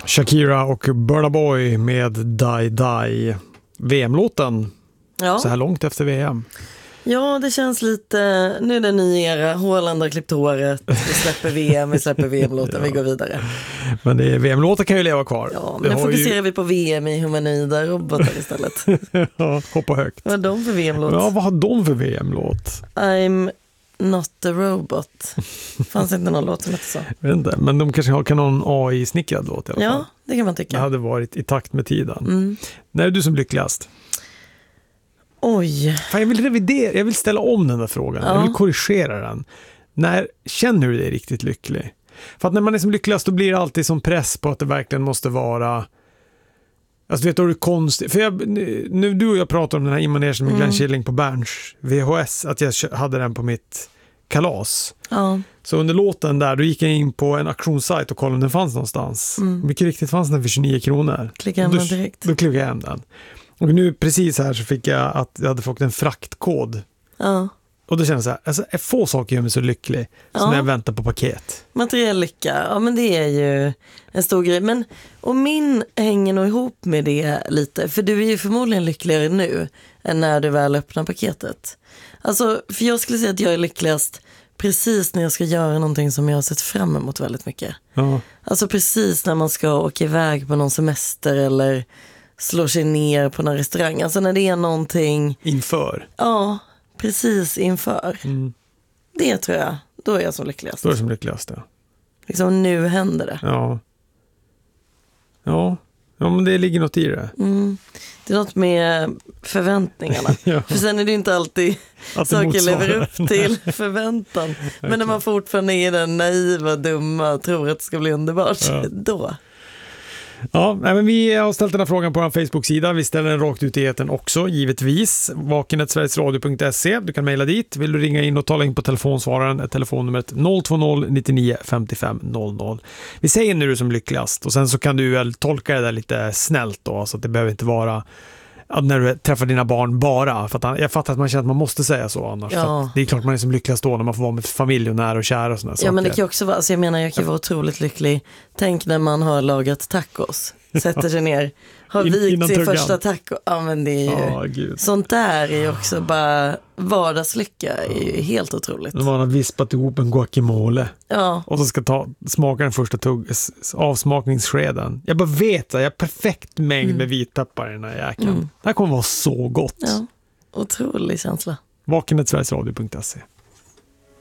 Shakira och Burna Boy med Die Die. VM-låten så här långt efter VM. Ja, det känns lite, nu är det ny era, Haaland har klippt håret, vi släpper VM, vi släpper VM-låten, vi går vidare. Men VM-låten kan ju leva kvar. Ja, men nu fokuserar vi på VM i humanoida robotar istället. Ja, hoppa högt. Vad har de för VM-låt? Ja, vad har de för VM-låt? I'm not a robot. Fanns inte någon låt som hette så? Jag vet inte, men de kanske kan ha någon AI-snickad låt i alla fall. Ja, det kan man tycka. Det hade varit i takt med tiden. När är du som lyckligast? Oj. Fan, jag vill ställa om den där frågan. Jag vill korrigera den. När känner du dig riktigt lycklig? För att när man är som lyckligast då blir det alltid som press på att det verkligen måste vara... Alltså vet du, det är konstigt. För nu du och jag pratar om den här Immanersen med Glenn Killing på Berns VHS. Att jag hade den på mitt kalas. Ja. Så under låten där, då gick jag in på en auktionssajt och kollade om den fanns någonstans. Mycket riktigt fanns den för 29 kronor. Klicka hem den direkt. Då klickade jag hem den. Och nu precis här så fick jag att jag hade fått en fraktkod. Ja. Och då kände jag så här, alltså, få saker gör mig så lycklig som när jag väntar på paket. Materiell lycka, ja men det är ju en stor grej. Men, och min hänger nog ihop med det lite. För du är ju förmodligen lyckligare nu än när du väl öppnar paketet. Alltså, för jag skulle säga att jag är lyckligast precis när jag ska göra någonting som jag har sett fram emot väldigt mycket. Ja. Alltså precis när man ska åka iväg på någon semester eller slå sig ner på någon restaurang. Alltså när det är någonting... Inför? Ja, precis inför. Det tror jag, då är jag som lyckligast. Då är jag som lyckligast, ja. Liksom nu händer det. Ja, men det ligger något i det. Det är något med förväntningarna. För sen är det inte alltid att saker lever upp till förväntan. Men när man fortfarande är den naiva, dumma och tror att det ska bli underbart, då... Ja, men vi har ställt den här frågan på vår Facebook-sida. Vi ställer den rakt ut i etern också, givetvis. vaken@sverigesradio.se. Du kan mejla dit. Vill du ringa in och tala in på telefonsvararen, telefonnumret 020 99 55 00. Vi säger nu du som lyckligast och sen så kan du väl tolka det där lite snällt då, så att det behöver inte vara när du träffar dina barn bara. För att jag fattar att man känner att man måste säga så annars. För det är klart man är som lyckligast då när man får vara med familj och nära och kära och sådana saker. Ja, men det kan också vara, alltså jag menar jag kan vara otroligt lycklig. Tänk när man har lagat tacos, sätter sig ner, har vikt sin första taco. Ja, men det är ju, sånt där är ju också bara vardagslycka, är ju helt otroligt. Man har vispat ihop en guacamole. Ja. Och så ska smaka den första avsmakningsskeden. Jag bara vet att jag har perfekt mängd med vitpeppar i den här jäkeln. Det här kommer vara så gott. Ja, otrolig känsla. vaken@sverigesradio.se